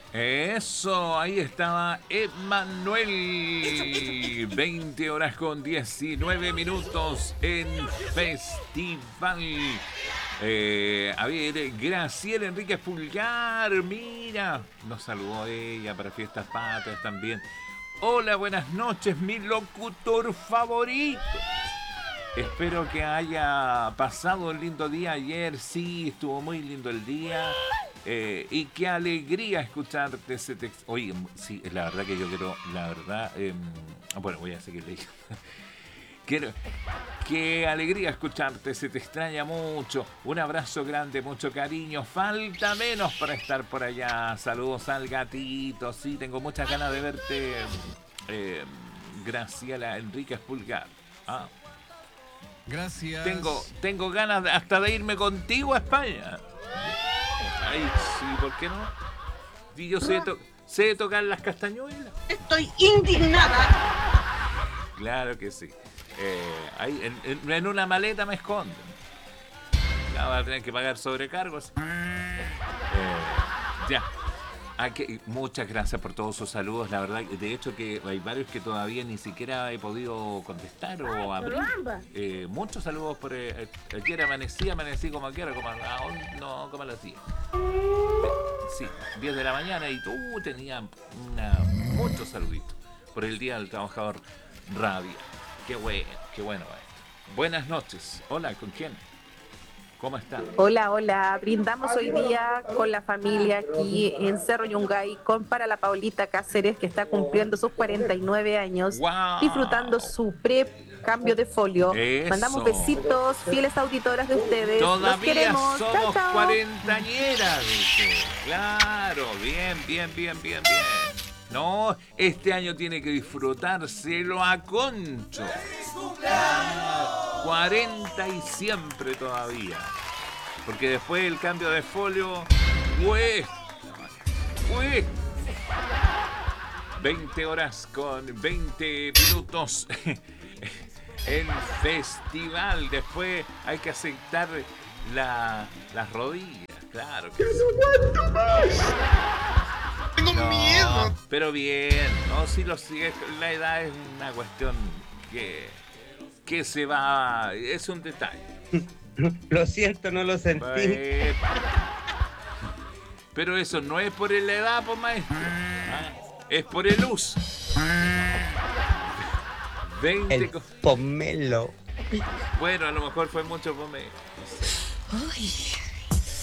Eso, ahí estaba Emmanuel. 20 horas con 19 minutos en Festival. A ver, Graciela Enríquez Pulgar, mira, nos saludó ella para Fiestas Patrias también. Hola, buenas noches, mi locutor favorito. Espero que haya pasado un lindo día ayer. Sí, estuvo muy lindo el día. Y qué alegría escucharte ese texto. Oye, sí, la verdad que yo quiero, la verdad, bueno, voy a seguir leyendo. Quiero, qué alegría escucharte, se te extraña mucho. Un abrazo grande, mucho cariño. Falta menos para estar por allá. Saludos al gatito. Sí, tengo muchas ganas de verte, eh, Graciela Enríquez Pulgar. Ah, Gracias. tengo ganas hasta de irme contigo a España. Ay, sí, ¿por qué no? Y yo sé tocar las castañuelas. Estoy indignada. Claro que sí. Ahí en una maleta me esconden. Ya va a tener que pagar sobrecargos. Ya. Muchas gracias por todos sus saludos. La verdad, de hecho que hay varios que todavía ni siquiera he podido contestar o abrir. Muchos saludos por ayer amanecí como quiera, como no, como a las 10. Sí, 10 de la mañana y tú tenías muchos saluditos por el Día del Trabajador Rabia. Qué bueno esto. Buenas noches. Hola, ¿con quién? ¿Cómo está? Hola, hola. Brindamos hoy día con la familia aquí en Cerro Yungay para la Paulita Cáceres, que está cumpliendo sus 49 años, ¡Wow! disfrutando su cambio de folio. Eso. Mandamos besitos, fieles auditoras de ustedes. Los Todavía queremos. somos Chao, chao. cuarentañeras, dice. Claro, bien. No, este año tiene que disfrutárselo a concho. 40 y siempre todavía. Porque después el cambio de folio cuesta. 20 horas con 20 minutos en festival. Después hay que aceptar las rodillas. Claro que sí. ¡No aguanto más! ¡Tengo miedo! Pero bien, no, si la edad es una cuestión que se va, es un detalle. Lo siento, no lo sentí. Pero eso no es por la edad, pues, maestro. Es por el uso. 20 El pomelo. Bueno, a lo mejor fue mucho pomelo. Ay.